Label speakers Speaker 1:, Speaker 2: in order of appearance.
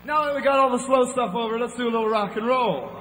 Speaker 1: Now that we got all the slow stuff over, let's do a little rock and roll.